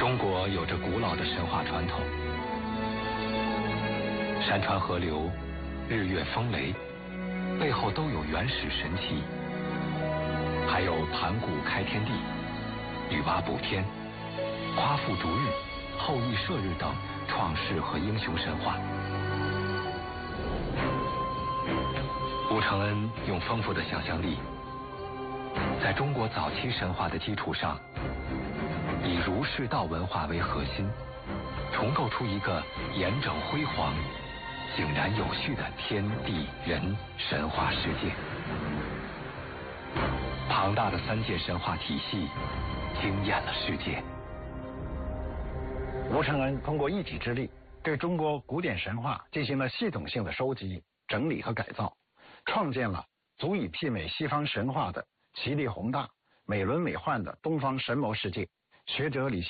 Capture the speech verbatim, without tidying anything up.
中国有着古老的神话传统，山川河流、日月风雷背后都有原始神奇，还有盘古开天地、女娲补天、夸父逐日、后羿射日等创世和英雄神话。吴承恩用丰富的想象力，在中国早期神话的基础上，以儒释道文化为核心，重构出一个严整辉煌、井然有序的天地人神话世界。庞大的三界神话体系惊艳了世界。 吴承恩通过一己之力，对中国古典神话进行了系统性的收集、整理和改造，创建了足以媲美西方神话的奇丽宏大、美轮美奂的东方神魔世界。学者李